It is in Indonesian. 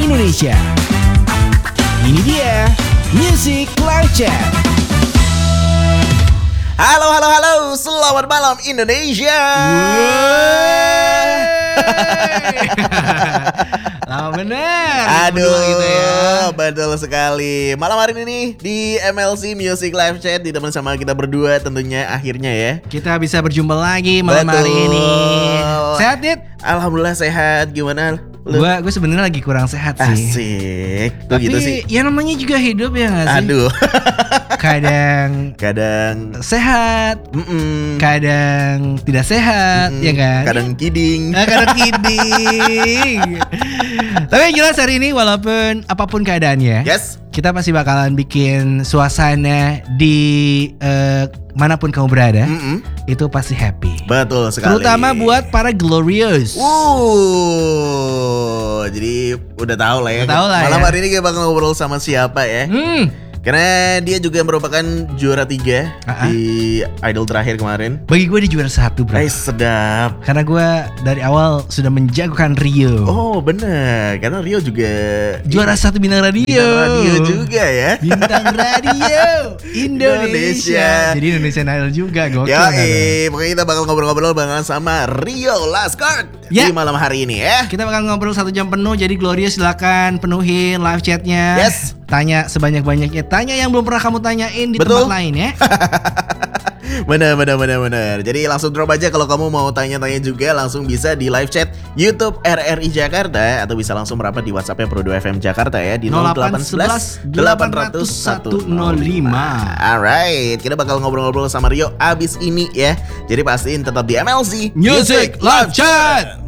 Indonesia. Ini dia Music Live Chat. Halo, selamat malam Indonesia. Lama bener. Aduh, gitu ya. betul sekali. Malam hari ini di MLC Music Live Chat ditemani sama kita berdua tentunya akhirnya ya. Kita bisa berjumpa lagi malam hari ini. Sehat, Dit? Alhamdulillah sehat. Gimana lu? Gue sebenarnya lagi kurang sehat sih. Asik. Tuh Tapi gitu sih. ya namanya juga hidup ya gak sih? Aduh. Kadang sehat, kadang tidak sehat, ya kan? Kadang kidding. Kadang kidding. Tapi yang jelas hari ini walaupun apapun keadaannya, Yes. kita pasti bakalan bikin suasana di manapun kamu berada, itu pasti happy. Betul sekali. Terutama buat para glorious. Jadi udah tahu lah ya. Udah tahu lah Malam ya. hari ini kita bakal ngobrol sama siapa ya? Karena dia juga merupakan juara 3 di Idol terakhir kemarin. Bagi gue dia juara 1, bro. Sedap. Karena gue dari awal sudah menjagokan Rio. Oh bener, karena Rio juga Juara 1 bintang radio. bintang radio juga ya. Bintang radio Indonesia. Jadi Indonesian Idol juga. Gokil. Pokoknya kita bakal ngobrol-ngobrol banget sama Rio Laskart di malam hari ini ya. Kita bakal ngobrol 1 jam penuh. Jadi Gloria silakan penuhin live chatnya. Yes. Tanya sebanyak-banyaknya. Tanya yang belum pernah kamu tanyain di tempat lain ya. Benar. Jadi langsung drop aja kalau kamu mau tanya-tanya juga, langsung bisa di live chat YouTube RRI Jakarta atau bisa langsung merapat di WhatsApp-nya Pro 2 FM Jakarta ya di 0811 800 105. Alright, kita bakal ngobrol-ngobrol sama Rio abis ini ya. Jadi pastiin tetap di MLC Music Live Chat.